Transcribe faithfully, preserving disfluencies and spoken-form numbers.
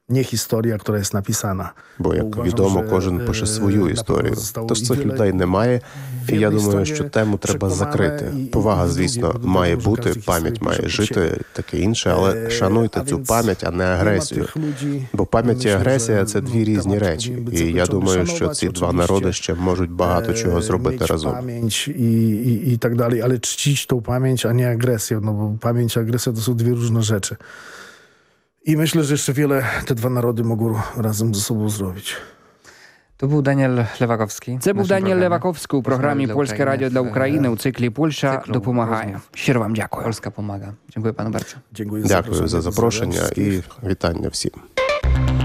nie historia, która jest napisana. Бо, як відомо, кожен пише свою історію. Тож цих людей немає, і я думаю, що тему треба закрити. Повага, звісно, має бути, пам'ять має жити, таке інше, але шануйте цю пам'ять, а не агресію. Бо пам'ять і агресія – це дві різні речі. І я думаю, що ці два народи ще можуть багато чого зробити разом. Pamięć i, i, i tak dalej, ale czcić tą pamięć, a nie agresję, no bo pamięć i agresja to są dwie różne rzeczy. I myślę, że jeszcze wiele te dwa narody mogą razem ze sobą zrobić. To був Даніель Леваковський. Це був Даніель Леваковський у програмі «Польське радіо для України» у циклі «Польща допомагає». Щиро вам дякую. Польська помага. Дякую, пане Берчу. Дякую за запрошення і вітання всім.